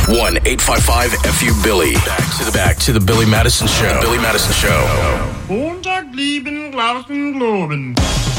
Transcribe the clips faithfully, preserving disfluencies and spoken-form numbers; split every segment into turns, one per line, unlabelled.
one eight five five F U Billy. Back to the back to the Billy Madison Show. The Billy Madison Show.
Montag, lieben, glauben, globen.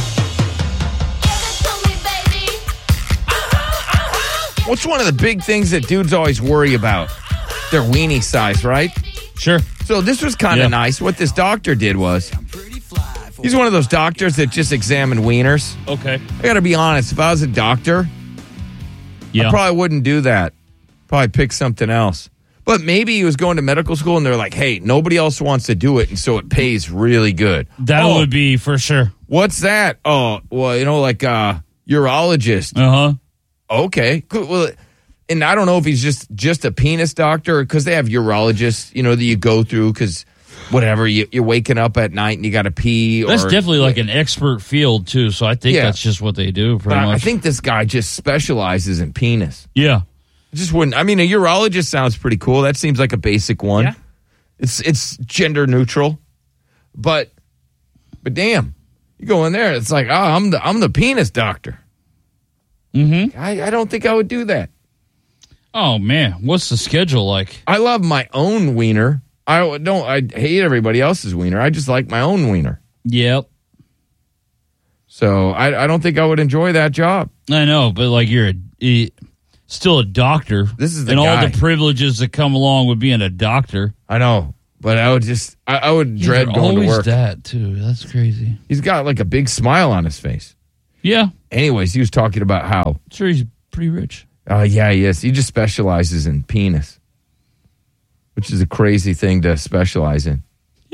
What's one of the big things that dudes always worry about? Their weenie size, right?
Sure.
So this was kind of
Yeah.
nice. What this doctor did was, he's one of those doctors that just examine wieners.
Okay.
I got to be honest. If I was a doctor,
Yeah.
I probably wouldn't do that. Probably pick something else. But maybe he was going to medical school and they're like, hey, nobody else wants to do it, and so it pays really good.
That
Oh,
would be for sure.
what's that? Oh, well, you know, like a urologist.
Uh huh.
Okay. Cool. Well, and I don't know if he's just, just a penis doctor, because they have urologists, you know, that you go through because whatever, you, you're waking up at night and you got to pee.
That's
or,
definitely like an expert field too. So I think
Yeah.
that's just what they do. Pretty
But
much.
I think this guy just specializes in penis.
Yeah.
Just wouldn't. I mean, a urologist sounds pretty cool. That seems like a basic one.
Yeah.
It's it's gender neutral, but but damn, you go in there, it's like, oh, I'm the I'm the penis doctor.
Mm-hmm.
I, I don't think I would do that.
Oh man, what's the schedule like?
I love my own wiener. I don't. I hate everybody else's wiener. I just like my own wiener.
Yep.
So I I don't think I would enjoy that job.
I know, but like you're a, e- still a doctor.
This is the
and
guy.
all the privileges that come along with being a doctor.
I know, but I would just I, I would
Yeah,
dread
they're
going to
always
work.
that too. That's crazy.
He's got like a big smile on his face.
Yeah,
Anyways, he was talking about how.
sure he's pretty rich.
Oh, yeah, he is. He just specializes in penis, which is a crazy thing to specialize in.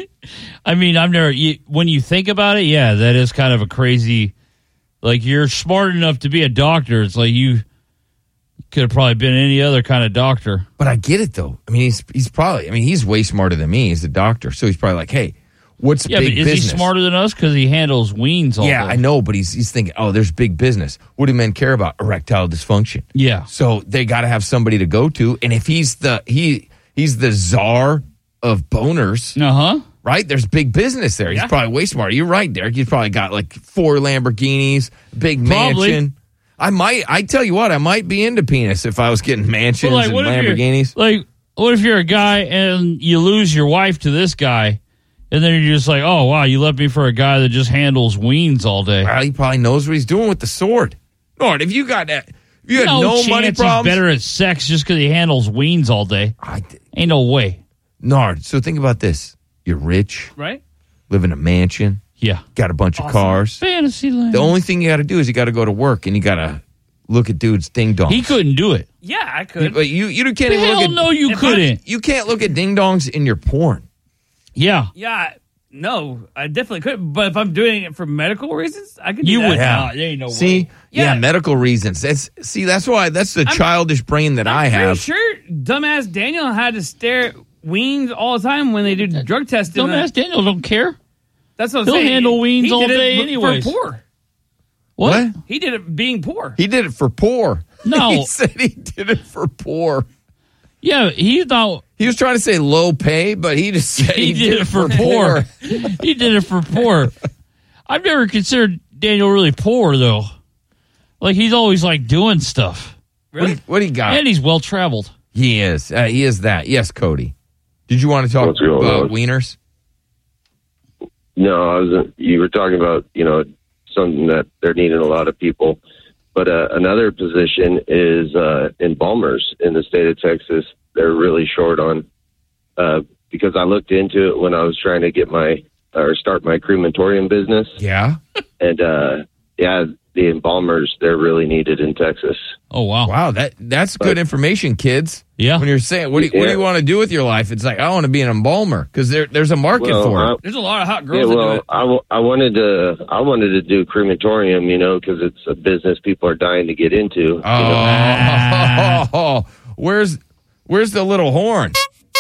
I mean, I've never. You, when you think about it, yeah, that is kind of a crazy. Like you're smart enough to be a doctor. It's like you could have probably been any other kind of doctor.
But I get it, though. I mean, he's he's probably, I mean, he's way smarter than me. He's a doctor. So he's probably like, hey, what's
Yeah,
big
but is
business?
he smarter than us because he handles weens all
Yeah,
day?
I know, but he's he's thinking, oh, there's big business. What do men care about? Erectile dysfunction.
Yeah.
So they got to have somebody to go to. And if he's the he he's the czar of boners,
Uh huh.
right? There's big business there. He's
Yeah.
probably way smarter. You're right, Derek. He's probably got like four Lamborghinis, big
Probably.
mansion. I might. I tell you what, I might be into penis if I was getting mansions
But like,
and
what if you're
Lamborghinis.
like, what if you're a guy and you lose your wife to this guy, and then you're just like, oh wow, you left me for a guy that just handles weens all day.
Well, he probably knows what he's doing with the sword. Lord, if you got that, if you had
no,
no,
chance
money
he's
problems,
better at sex just because he handles weens all day.
I,
Ain't no way.
Nard. So think about this: you're rich,
Right?
live in a mansion,
Yeah.
got a bunch of
Awesome.
cars.
Fantasyland.
The only thing you got to do is you got to go to work and you got to look at dudes ding dongs.
He couldn't do it.
Yeah, I could.
But you you can't even
Hell
look at
no, you
If I-
couldn't.
you can't look at ding dongs in your porn.
Yeah.
Yeah, no, I definitely could. But if I'm doing it for medical reasons, I could do
You
that.
would
Yeah.
not. There ain't no
See,
way.
yeah.
Yeah.
medical reasons. That's see, that's why that's the
I'm-
childish brain that I
I'm
have.
pretty sure dumbass Daniel had to stare at weens all the time when they do drug testing.
Dumbass Daniel don't care.
That's what I'm
He'll
saying.
handle weens
He
all
did it
day
for-
anyways.
For poor.
What?
He did it being poor.
He did it for poor.
No.
he said he did it for poor.
Yeah, he's not.
He was trying to say low pay, but he just said
He, did, it for poor. He did it for poor. I've never considered Daniel really poor though. Like he's always like doing stuff,
What do, you, what do you got?
and he's well traveled.
He is. Uh, he is that. Yes, Cody. Did you want to talk
What's going
about
on?
wieners?
No, I was. You were talking about you know something that they're needing a lot of people, but uh, another position is uh, embalmers in the state of Texas. They're really short on uh, because I looked into it when I was trying to get my or start my crematorium business,
Yeah.
and uh, yeah, the embalmers they're really needed in Texas.
Oh wow,
Wow, that that's good information, kids.
Yeah.
When you're saying, what do you, what do you
Yeah.
want to do with your life? It's like, I want to be an embalmer because there, there's a market
Well,
for
I-
it.
There's a lot of hot
Yeah,
girls that do
well,
it.
I, w- I wanted to I wanted to do crematorium, you know, because it's a business people are dying to get into. you know.
Oh, where's where's the little horn?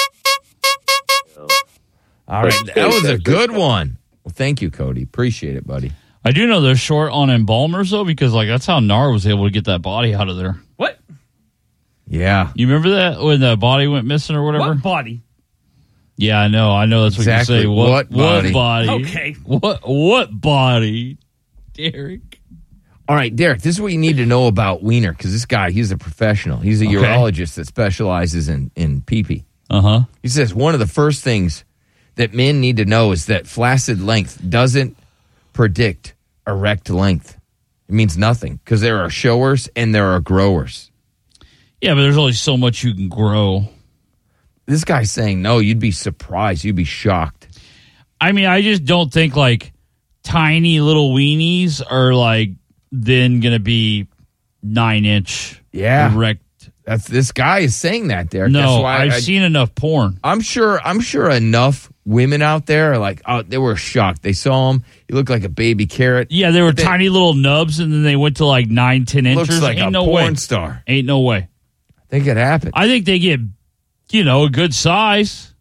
All right, that was a good one. Well, thank you, Cody. Appreciate it, buddy.
I do know they're short on embalmers though, because like that's how Nar was able to get that body out of there.
What?
Yeah,
You remember that when the body went missing or whatever?
What body?
Yeah, I know. I know that's what
Exactly.
you say. What,
What body?
what body?
Okay.
What what body? Derek.
All right, Derek, this is what you need to know about Wiener, because this guy, he's a professional. He's a
Okay.
urologist that specializes in, in pee-pee.
Uh-huh.
He says one of the first things that men need to know is that flaccid length doesn't predict erect length. It means nothing, because there are showers and there are growers.
Yeah, but there's only so much you can grow.
This guy's saying, no, you'd be surprised. You'd be shocked.
I mean, I just don't think, like, tiny little weenies are, like, then going to be nine-inch
Yeah.
erect.
That's this guy is saying that, Derek. That's
No,
why
I've
I-
seen enough porn.
I'm sure. I'm sure enough women out there are like, oh, they were shocked. They saw him. He looked like a baby carrot.
Yeah, they were
They-
tiny little nubs, and then they went to, like, nine, ten inches.
Looks like
Ain't
a
no
porn
way.
star.
Ain't no way.
I think it happened.
I think they get, you know, a good size.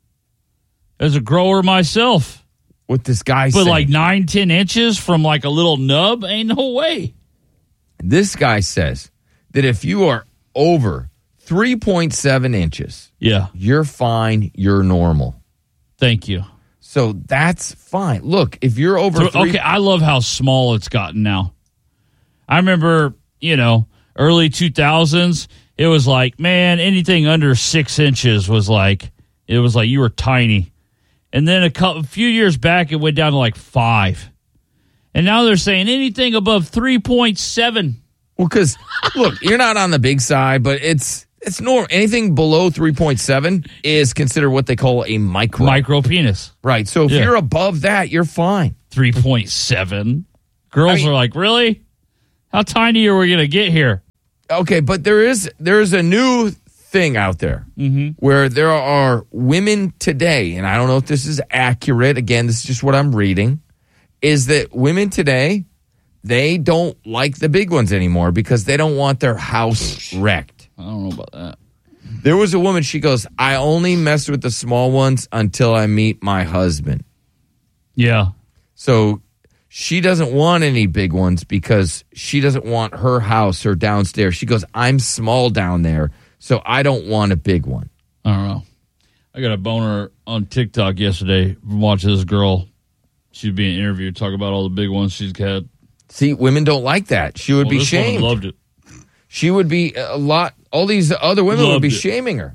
As a grower myself.
What this guy
But
saying.
like nine, ten inches from like a little nub, ain't no way.
This guy says that if you are over three point seven inches,
Yeah.
you're fine. You're normal.
Thank you.
So that's fine. Look, if you're over
So,
three,
okay, I love how small it's gotten now. I remember, you know, early two thousands, it was like, man, anything under six inches was like, it was like you were tiny. And then a couple, a few years back, it went down to like five. And now they're saying anything above three point seven.
well, because look, you're not on the big side, but it's it's normal. Anything below three point seven is considered what they call a micro.
Micro penis.
Right. So if
Yeah.
you're above that, you're fine.
three point seven. Girls
I mean-
are like, really? How tiny are we going to get here?
Okay, but there is there's a new thing out there
Mm-hmm.
where there are women today, and I don't know if this is accurate. Again, this is just what I'm reading. Is that women today, they don't like the big ones anymore because they don't want their house wrecked.
I don't know about that.
There was a woman, she goes, I only mess with the small ones until I meet my husband.
Yeah.
So she doesn't want any big ones because she doesn't want her house or downstairs. She goes, I'm small down there, so I don't want a big one.
I don't know. I got a boner on TikTok yesterday from watching this girl. She'd be interviewed, talk about all the big ones she's had.
See, women don't like that. She would
Well,
be
this woman
shamed.
loved it.
She would be a lot. All these other women would
Loved
be
it.
shaming her.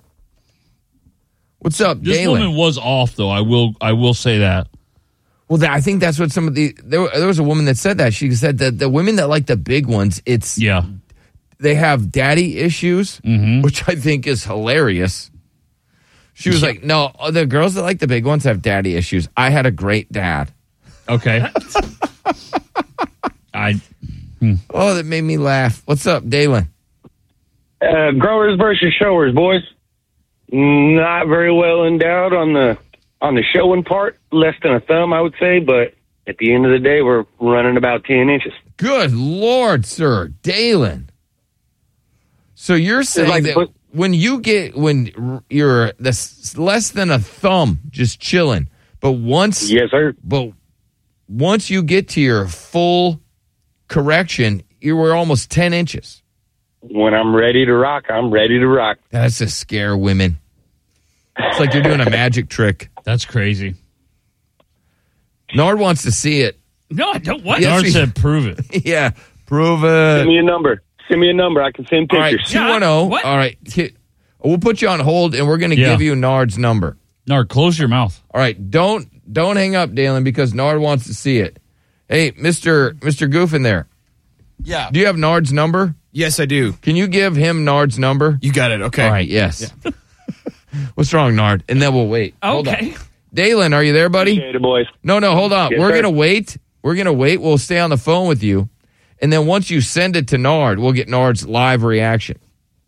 What's up,
This
Dalen?
woman was off, though. I will. I will say that.
Well, that, I think that's what some of the there, there was a woman that said that. She said that the women that like the big ones, it's
Yeah.
they have daddy issues,
Mm-hmm.
which I think is hilarious. She was like, "No, the girls that like the big ones have daddy issues. I had a great dad."
Okay. I.
Oh, that made me laugh. What's up, Dalen?
Uh, growers versus showers, boys. Not very well endowed on the on the showing part. Less than a thumb, I would say. But at the end of the day, we're running about ten inches.
Good Lord, sir, Dalen. So you're saying
like
that
put-
when you get when you're this less than a thumb, just chilling, but once
Yes, sir.
but once you get to your full correction, you were almost ten inches.
When I'm ready to rock, I'm ready to rock.
That's to scare women. It's like you're doing a magic trick.
That's crazy.
Nard wants to see it.
No, I don't. What?
Yes,
Nard
we-
said, "Prove it."
Yeah, prove
Send
it.
me a number. Send me a number. I can send
All right,
pictures.
two one zero.
What?
All right, Hi- we'll put you on hold, and we're going to
Yeah.
give you Nard's number.
Nard, close your mouth.
All right, don't don't hang up, Dalen, because Nard wants to see it. Hey, Mister Mister Goof in there.
Yeah.
Do you have Nard's number?
Yes, I do.
Can you give him Nard's number?
You got it. Okay.
All right, yes. What's wrong, Nard? And then we'll wait. Hold
Okay.
on. Dalen, are you there, buddy?
Appreciate it, boys.
No, no, hold on.
Yes,
We're
sir.
going to wait. We're going to wait. We'll stay on the phone with you. And then once you send it to Nard, we'll get Nard's live reaction.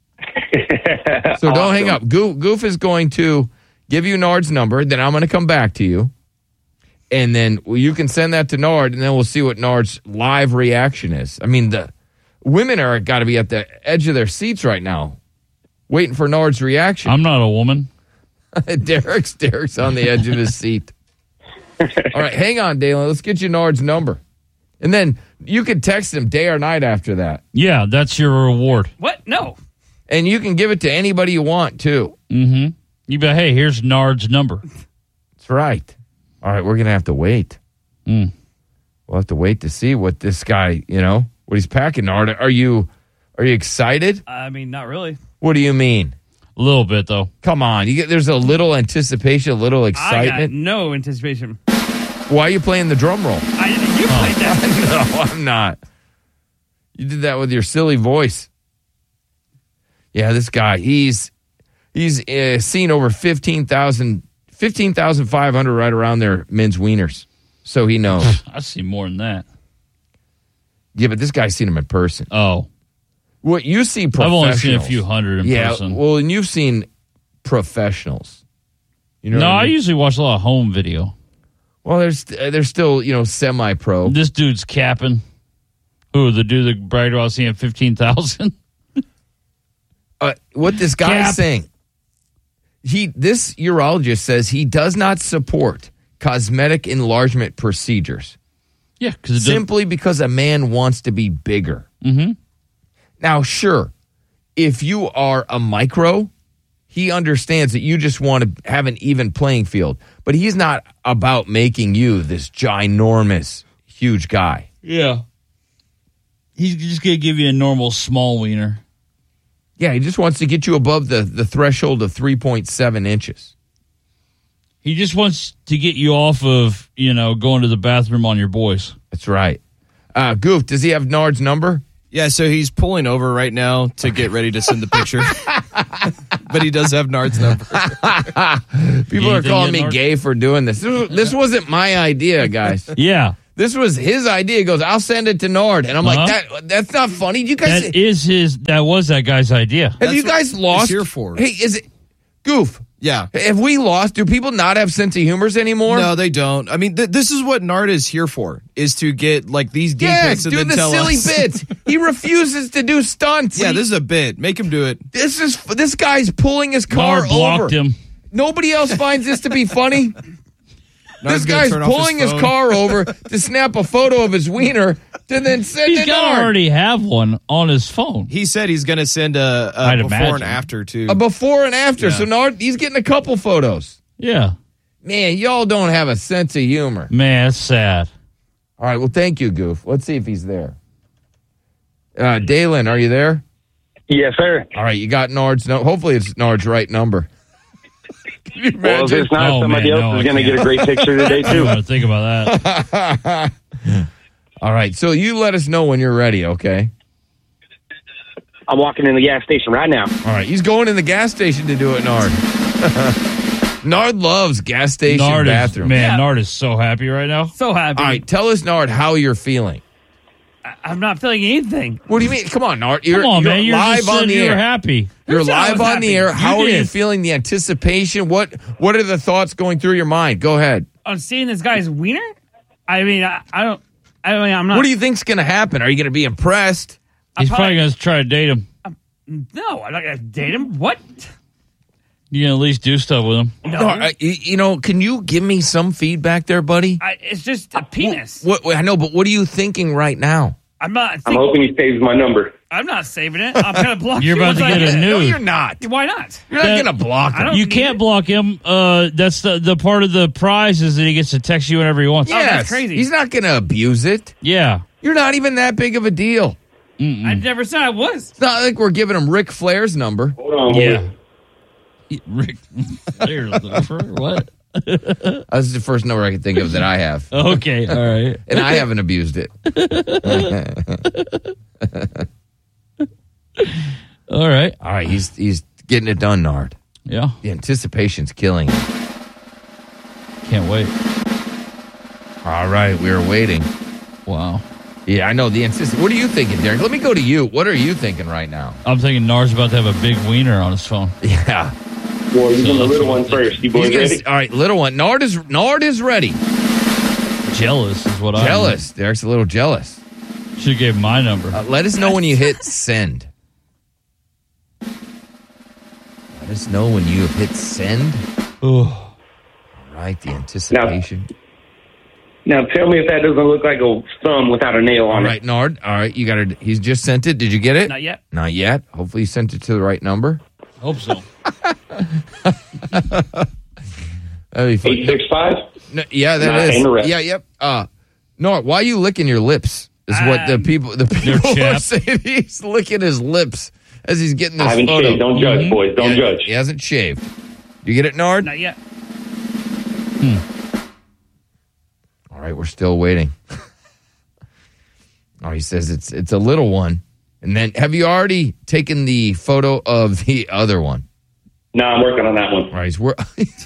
So don't hang up. Goof, Goof is going to give you Nard's number. Then I'm going to come back to you. And then well, you can send that to Nard, and then we'll see what Nard's live reaction is. I mean, the women are got to be at the edge of their seats right now, waiting for Nard's reaction.
I'm not a woman.
Derek's Derek's on the edge of his seat. All right, hang on, Dalen. Let's get you Nard's number. And then you can text him day or night after that.
Yeah, that's your reward.
What? No.
And you can give it to anybody you want, too.
Mm-hmm. You be, hey, here's Nard's number.
That's right. All right, we're going to have to wait.
Mm.
We'll have to wait to see what this guy, you know. what he's packing, Nard. Are you are you excited?
I mean, not really.
What do you mean?
A little bit, though.
Come on. You get, there's a little anticipation, a little
I got
excitement.
no anticipation.
Why are you playing the drum roll?
I, you played that.
No, I'm not. You did that with your silly voice. Yeah, this guy, he's he's uh, seen over fifteen thousand, fifteen thousand five hundred right around there men's wieners. So he knows.
I see more than that.
Yeah, but this guy's seen him in person.
Oh.
What you see
I've
professionals.
only seen a few hundred in
yeah,
person.
well, and you've seen professionals. You know
no,
what
I
I mean?
usually watch a lot of home video.
Well, there's uh, they're still, you know, semi-pro.
This dude's capping. Who, the dude that bragged about seeing fifteen thousand?
Uh, what this guy's
Cap.
saying, he this urologist says he does not support cosmetic enlargement procedures
Yeah, because
simply because a man wants to be bigger.
Mm-hmm.
Now, sure, if you are a micro, he understands that you just want to have an even playing field, but he's not about making you this ginormous, huge guy.
Yeah. He's just going to give you a normal small wiener.
Yeah, he just wants to get you above the, the threshold of three point seven inches.
He just wants to get you off of, you know, going to the bathroom on your boys.
That's right. Uh, Goof, does he have Nard's number?
Yeah, so he's pulling over right now to get ready to send the picture. But he does have Nard's number.
People are
Anything
calling
yet,
me
Nard?
gay for doing this. This, was, this wasn't my idea, guys.
Yeah.
This was his idea. He goes, I'll send it to Nard. And I'm
Uh-huh.
like, that that's not funny. You guys,
That is his, that was that guy's idea.
have you
That's what
guys
it's
lost?
here for.
Hey, is it, Goof,
Yeah.
have we lost? Do people not have sense of humors anymore?
No, they don't. I mean, th- this is what Nard is here for, is to get, like, these deep
Yes,
pics and
do
then
the
tell
silly
us.
bits. He refuses to do stunts.
Yeah,
He-
this is a bit. Make him do it.
this is this guy's pulling his car
Nard blocked
over.
him.
Nobody else finds this to be funny.
Nard's
This
gonna
guy's
turn off
pulling his,
phone.
car over to snap a photo of his wiener to then send
He's
it
got to
Nard.
already have one on his phone.
He said he's going to send a, a
I'd
before
imagine.
and after, too.
A before and after.
Yeah.
So Nard, he's getting a couple photos.
Yeah.
Man, y'all don't have a sense of humor.
Man, that's sad.
All right, well, thank you, Goof. Let's see if he's there. Uh, Dalen, are you there?
Yes, sir.
All right, you got Nard's no. Hopefully, it's Nard's right number. Can you
Well, if
imagine?
it's not,
Oh,
somebody
man,
else
no,
is
I
going to
can't.
get a great picture today,
I
too.
want to think about that.
All right, so you let us know when you're ready, okay?
I'm walking in the gas station right now.
All right, he's going in the gas station to do it, Nard. Nard loves gas station
Nard is,
bathrooms.
man,
Yeah.
Nard is so happy right now.
So happy.
All right, tell us, Nard, how you're feeling.
I- I'm not feeling anything.
What do you mean? Come on, Nard. You're,
Come on,
you're
man. You're
live
just
on
saying
the
you were
air.
happy.
You're
Who said I
live
was
on the
happy?
air. How
You
are you
did.
feeling? The anticipation. What What are the thoughts going through your mind? Go ahead.
On seeing this guy's wiener? I mean, I, I don't. I mean, I'm not.
What do you think's going to happen? Are you going to be impressed?
He's
I'm
probably going to try to date him.
No, I'm not gonna date him. What?
You can at least do stuff with him.
No,
No, I, you you know, can you give me some feedback there, buddy?
I, it's just a penis.
What, what I know, but what are you thinking right now?
I'm not.
I'm
Think,
hoping he saves my number.
I'm not saving it. I'm gonna block
You're
you
about to
once I
get a
it.
No,
nude.
you're not.
Why not?
You're not
That-
going to block
I
him.
don't
You
need
can't
it.
block him. Uh, that's the, the part of the prize is that he gets to text you whenever he wants.
Yeah.
Yes,
that's crazy.
He's not going to abuse it.
Yeah.
You're not even that big of a deal.
I never said I was.
It's not like we're giving him Ric Flair's number.
Hold on.
Yeah. Rick Flair's number? What?
That's the first number I can think of that I have.
Okay. All right.
And I haven't abused it.
All right.
All right, he's he's getting it done, Nard.
Yeah.
The anticipation's killing him.
Can't wait.
All right, we were waiting.
Wow.
Yeah, I know the anticipation. What are you thinking, Derek? Let me go to you. What are you thinking right now?
I'm thinking Nard's about to have a big wiener on his phone.
Yeah.
Well, you're
So
the
that's
little
what
one
I'm thinking.
first. You boys
He's gonna-
ready?
all right, little one. Nard is Nard is ready.
Jealous is what I
Jealous. Derek's a little jealous.
Should have gave him my number.
Uh, let us know when you hit send. Let us know when you have hit send.
Ooh.
All right, the anticipation.
Now, tell me if that doesn't look like a thumb without a nail
All
on
right, Nard. All right, you got it. He's just sent it. Did you get it?
Not yet.
Not yet. Hopefully, you sent it to the right number.
Hope so.
That'd be
it. eight
fun.
six five?
No, yeah, that
Not
is.
interrupt.
Yeah, yep. Uh, Nard, why are you licking your lips is what the
Um,
people the people are
chapped.
saying. He's licking his lips as he's getting this
I haven't
photo.
shaved. Don't judge, boys. Don't
Yeah,
judge.
He hasn't shaved. You get it, Nard?
Not yet.
All right, we're still waiting. Oh, he says it's it's a little one. And then, have you already taken the photo of the other one?
No, I'm working on that one.
All right, he's wor-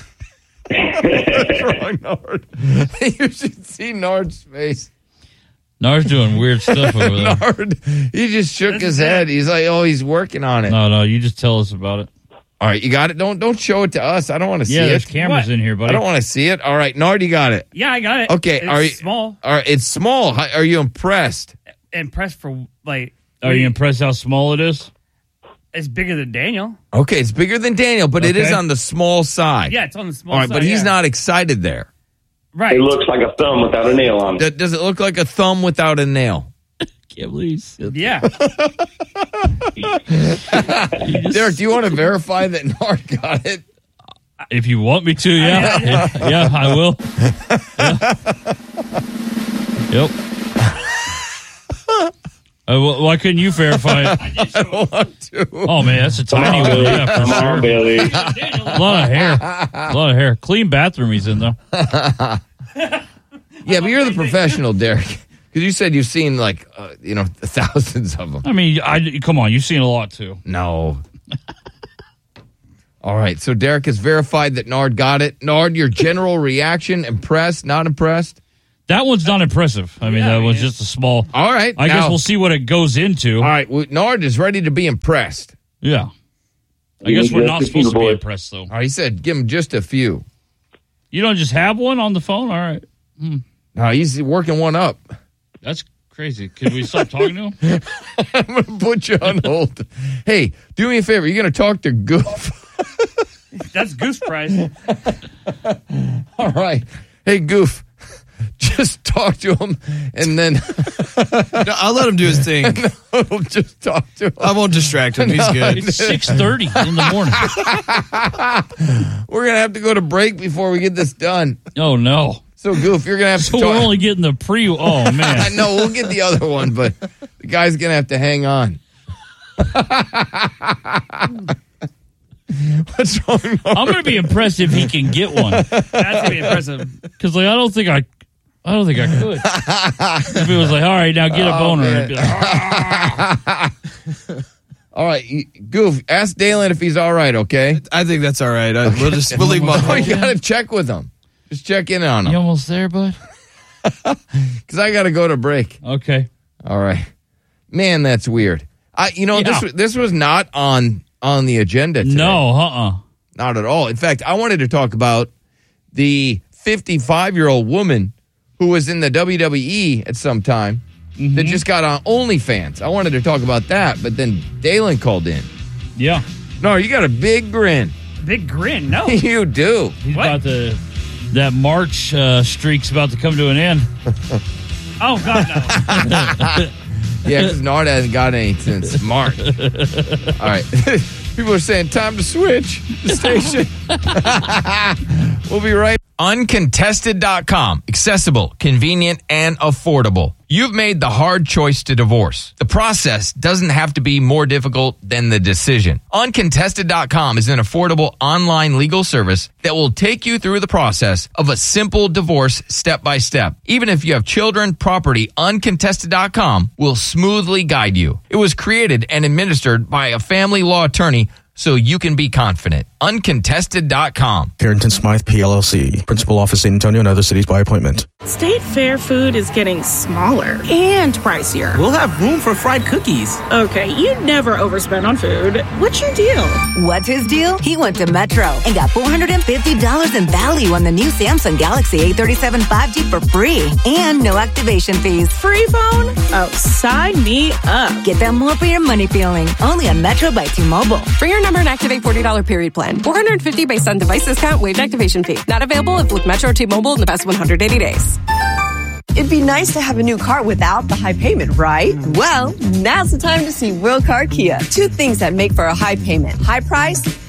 Wrong, Nard. You should see Nard's face.
Nard's doing weird stuff over there.
Nard, he just shook
This
his
is it.
head. He's like, "Oh, he's working on it."
No, no, you just tell us about it.
All right, you got it. Don't don't show it to us. I don't want to
Yeah,
see
there's
it.
cameras
What?
in here,
I
buddy.
don't want to see it. All right, Nard, you got it.
Yeah, I got it.
Okay,
it's
are you-
small
All right, it's small. How- Are you impressed?
and pressed for like.
Are you impressed how small it is?
It's bigger than Daniel.
Okay, it's bigger than Daniel, but it is
Okay.
on the small side.
Yeah, it's on the small
All right,
side.
but he's
yeah.
not excited there.
right.
It looks like a thumb without a nail on it.
Th- Does it look like a thumb without a nail?
Can't believe you said
Yeah.
Derek, do you want to verify that Nard got it?
that. If you want me to, yeah. yeah, yeah, I will. Yeah. Yep. Uh, wh- why couldn't you verify it?
I don't want to.
Oh, man, that's a tiny one.
Billy.
Yeah, for
Come on,
sure.
Billy.
A lot of hair. A lot of hair. Clean bathroom he's in, though.
Yeah, but you're the professional, Derek. Because you said you've seen, like, uh, you know, thousands of them.
I mean, I, come on, you've seen a lot, too.
No. All right, so Derek has verified that Nard got it. Nard, your general reaction, impressed, not impressed?
That one's not impressive. I mean,
Yeah,
that
I
was
mean,
just a small.
All right.
I
now-
guess we'll see what it goes into.
All right, well, Nard is ready to be impressed.
Yeah. I
You
guess
need
we're
to
not
just
supposed to be
boy.
impressed, though.
All right, he said give him just a few.
You don't just have one on the phone? All right.
No, he's working one up.
That's crazy. Can we stop talking to him?
I'm going to put you on hold. Hey, do me a favor. You're going to talk to Goof.
That's Goose Prize.
All right. Hey, Goof, just talk to him, and then
No, I'll let him do his thing.
we'll just talk to him.
I won't distract him. He's good.
It's six thirty in the morning.
We're going to have to go to break before we get this done.
Oh, no.
So, Goof, you're going to have
So
to
we're
talk.
only getting the pre. Oh,
I
man.
know, we'll get the other one, but the guy's going to have to hang on. What's wrong, Nard?
I'm going to be impressed if he can get one.
That's gonna be impressive.
Because, like, I don't think I. I don't think I could. If it was like, all right, now get a
Oh,
boner.
man.
I'd be like, "Ah."
All right, you- Goof, ask Dalen if he's all right, okay?
I think that's all right. I, we'll just we'll leave him
Oh,
on.
you got to check with him. Just check in on
You
him.
almost there, bud?
Because I got to go to break.
Okay.
All right. Man, that's weird. I, you know,
Yeah.
this was- this was not on on the agenda today.
No, uh-uh.
Not at all. In fact, I wanted to talk about the fifty-five-year-old woman who was in the W W E at some time
Mm-hmm.
that just got on OnlyFans. I wanted to talk about that, but then Dalen called in.
Yeah.
No, you got a big grin.
Big grin. No.
You do.
He's
What?
about to. That March uh, streak's about to come to an end.
Oh God, no.
Yeah, because Nard hasn't got any since March. All right. People are saying time to switch the station. We'll be right. Uncontested dot com. Accessible, convenient, and affordable. You've made the hard choice to divorce. The process doesn't have to be more difficult than the decision. Uncontested dot com is an affordable online legal service that will take you through the process of a simple divorce step by step. Even if you have children, property, Uncontested dot com will smoothly guide you. It was created and administered by a family law attorney so you can be confident. Uncontested dot com.
Carrington Smythe, P L L C. Principal office, San Antonio, and other cities by appointment.
State Fair food is getting smaller and pricier.
We'll have room for fried cookies.
Okay, you never overspend on food. What's your deal?
What's his deal? He went to Metro and got four hundred fifty dollars in value on the new Samsung Galaxy A thirty-seven five G for free and no activation fees.
Free phone? Oh, sign me up.
Get that more for your money feeling. Only on Metro by T-Mobile.
For your number and activate forty dollars period plan. four hundred fifty based on device discount, waived activation fee. Not available if with Metro or T-Mobile in the past one hundred eighty days.
It'd be nice to have a new car without the high payment, right? Well, now's the time to see Will Car Kia. Two things that make for a high payment. High price,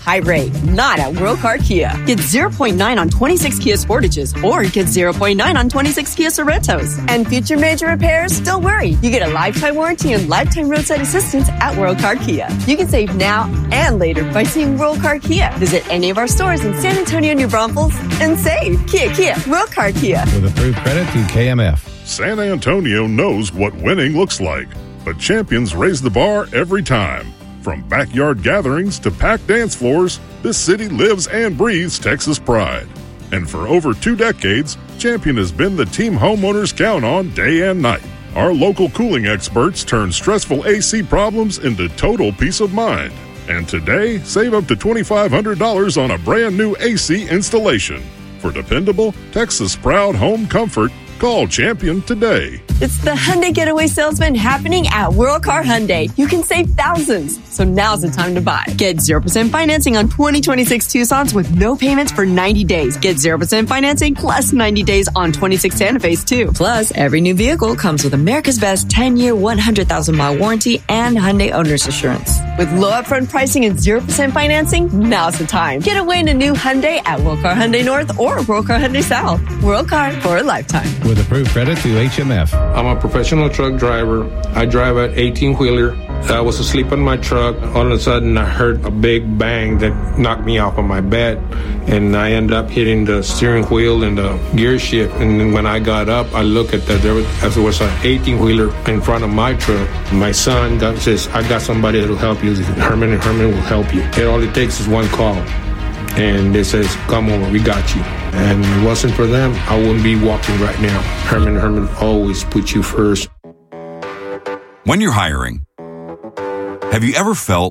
high rate. Not at World Car Kia. Get zero point nine on twenty-six Kia Sportages or get zero point nine on twenty-six Kia Sorrentos. And future major repairs? Don't worry. You get a lifetime warranty and lifetime roadside assistance at World Car Kia. You can save now and later by seeing World Car Kia. Visit any of our stores in San Antonio, New Braunfels and save. Kia, Kia, World Car Kia.
With approved credit through K M F.
San Antonio knows what winning looks like, but champions raise the bar every time. From backyard gatherings to packed dance floors, this city lives and breathes Texas pride. And for over two decades, Champion has been the team homeowners count on day and night. Our local cooling experts turn stressful A C problems into total peace of mind. And today, save up to twenty-five hundred dollars on a brand new A C installation. For dependable, Texas-proud home comfort, call Champion today.
It's the Hyundai Getaway Salesman happening at World Car Hyundai. You can save thousands, so now's the time to buy. Get zero percent financing on twenty twenty-six Tucsons with no payments for ninety days. Get zero percent financing plus ninety days on twenty-six Santa Fe's too. Plus, every new vehicle comes with America's Best ten-year, one hundred thousand mile warranty and Hyundai Owner's Assurance. With low upfront pricing and zero percent financing, now's the time. Get away in a new Hyundai at World Car Hyundai North or World Car Hyundai South. World Car for a lifetime.
With approved credit through H M F.
I'm a professional truck driver. I drive an eighteen-wheeler. I was asleep in my truck. All of a sudden, I heard a big bang that knocked me off of my bed, and I ended up hitting the steering wheel and the gear shift. And then when I got up, I looked at that. There was, there was an eighteen-wheeler in front of my truck. My son got, says, I got somebody that will help you. Herman and Herman will help you. And all it takes is one call. And they says, come over, we got you. And if it wasn't for them, I wouldn't be walking right now. Herman and Herman always put you first.
When you're hiring, have you ever felt